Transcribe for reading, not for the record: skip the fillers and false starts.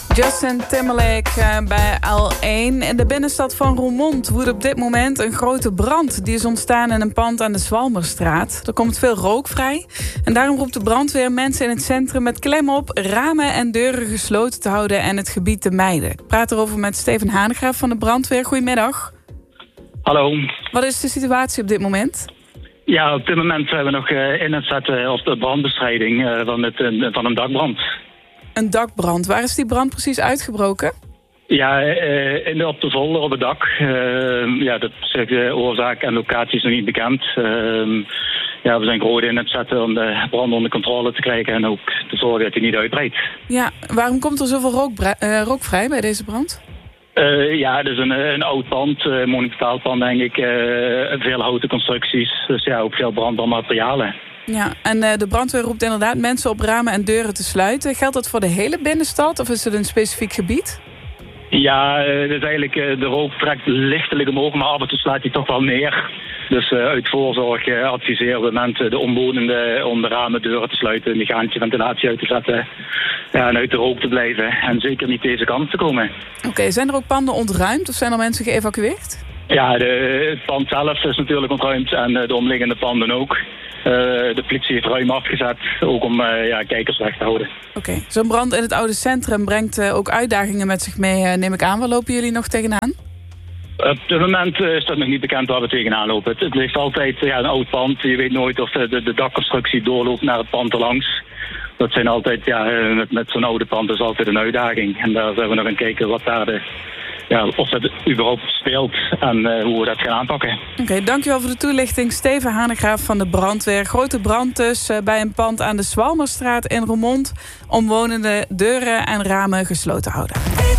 Justin Timberlake bij L1. In de binnenstad van Roermond woedt op dit moment een grote brand. Die is ontstaan in een pand aan de Zwalmerstraat. Er komt veel rook vrij. En daarom roept de brandweer mensen in het centrum met klem op ramen en deuren gesloten te houden en het gebied te mijden. Ik praat erover met Steven Hanegraaf van de brandweer. Goedemiddag. Hallo. Wat is de situatie op dit moment? Ja, op dit moment zijn we nog in het zetten op de brandbestrijding van een dakbrand. Een dakbrand. Waar is die brand precies uitgebroken? Ja, op de zolder, op het dak. De oorzaak en locatie is nog niet bekend. We zijn groot in het zetten om de brand onder controle te krijgen en ook te zorgen dat hij niet uitbreidt. Ja, waarom komt er zoveel rook vrij bij deze brand? Het is een oud pand, monumentaal pand denk ik. Veel houten constructies, dus ja, ook veel brandbare materialen. Ja, en de brandweer roept inderdaad mensen op ramen en deuren te sluiten. Geldt dat voor de hele binnenstad of is het een specifiek gebied? Ja, dus eigenlijk de rook trekt lichtelijk omhoog, maar af en toe slaat hij toch wel neer. Dus uit voorzorg adviseren we mensen de omwonenden om de ramen, deuren te sluiten, mechanische ventilatie uit te zetten. Ja, en uit de rook te blijven en zeker niet deze kant te komen. Oké, zijn er ook panden ontruimd of zijn er mensen geëvacueerd? Ja, het pand zelf is natuurlijk ontruimd en de omliggende panden ook. De politie heeft ruim afgezet, ook om kijkers weg te houden. Oké, zo'n brand in het oude centrum brengt ook uitdagingen met zich mee, neem ik aan. Waar lopen jullie nog tegenaan? Op dit moment is dat nog niet bekend waar we tegenaan lopen. Het ligt altijd een oud pand. Je weet nooit of de dakconstructie doorloopt naar het pand erlangs. Dat zijn altijd, met zo'n oude pand is altijd een uitdaging. En daar zijn we nog aan het kijken wat daar of dat überhaupt speelt en hoe we dat gaan aanpakken. Oké, dankjewel voor de toelichting. Steven Hanegraaf van de brandweer. Grote brand dus bij een pand aan de Zwalmerstraat in Roermond. Omwonenden deuren en ramen gesloten houden.